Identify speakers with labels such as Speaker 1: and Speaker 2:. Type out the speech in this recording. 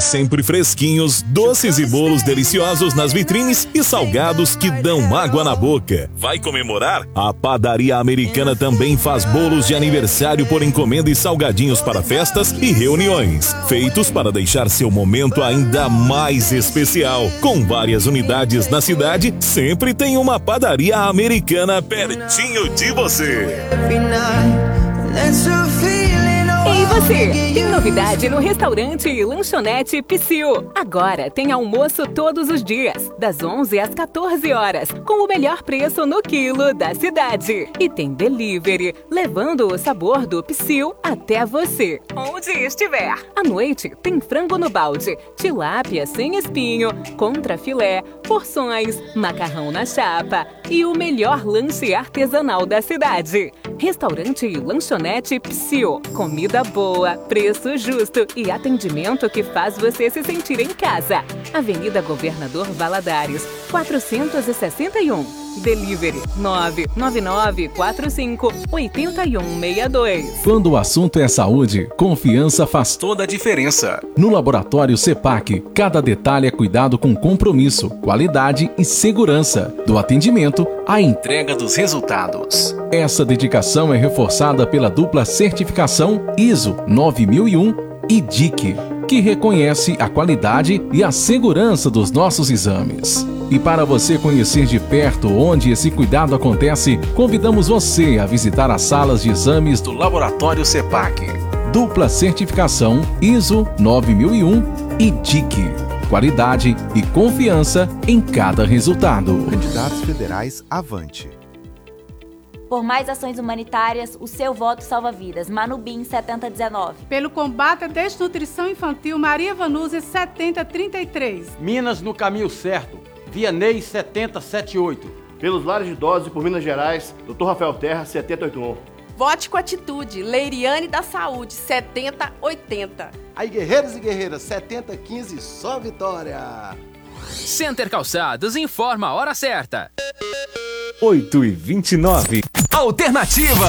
Speaker 1: Sempre fresquinhos, doces e bolos deliciosos nas vitrines e salgados que dão água na boca. Vai comemorar? A Padaria Americana também faz bolos de aniversário por encomenda e salgadinhos para festas e reuniões, feitos para deixar seu momento ainda mais especial. Com várias unidades na cidade, sempre tem uma Padaria Americana pertinho de você.
Speaker 2: Ei você, tem novidade no restaurante e lanchonete Psyu. Agora tem almoço todos os dias, das 11 às 14 horas, com o melhor preço no quilo da cidade. E tem delivery, levando o sabor do Psyu até você, onde estiver. À noite tem frango no balde, tilápia sem espinho, contrafilé, porções, macarrão na chapa e o melhor lanche artesanal da cidade. Restaurante e lanchonete Psyu. Comida boa, preço justo e atendimento que faz você se sentir em casa. Avenida Governador Valadares, 461. Delivery 999458162.
Speaker 3: Quando o assunto é saúde, confiança faz toda a diferença. No Laboratório CEPAC, cada detalhe é cuidado com compromisso, qualidade e segurança. Do atendimento à entrega dos resultados. Essa dedicação é reforçada pela dupla certificação ISO 9001 e DIC, que reconhece a qualidade e a segurança dos nossos exames. E para você conhecer de perto onde esse cuidado acontece, convidamos você a visitar as salas de exames do Laboratório CEPAC. Dupla certificação ISO 9001 e DIC. Qualidade e confiança em cada resultado.
Speaker 4: Candidatos federais avante.
Speaker 5: Por mais ações humanitárias, o seu voto salva vidas. Manubim 7019.
Speaker 6: Pelo combate à desnutrição infantil, Maria Vanusa 7033.
Speaker 7: Minas no caminho certo. Vianney 7078.
Speaker 8: Pelos lares de idosos e por Minas Gerais, Dr. Rafael Terra 7081.
Speaker 9: Vote com atitude. Leiriane da Saúde 7080.
Speaker 10: Aí, guerreiros e guerreiras, 7015, só vitória.
Speaker 11: Center Calçados informa a hora certa.
Speaker 1: 8h29.
Speaker 11: Alternativa.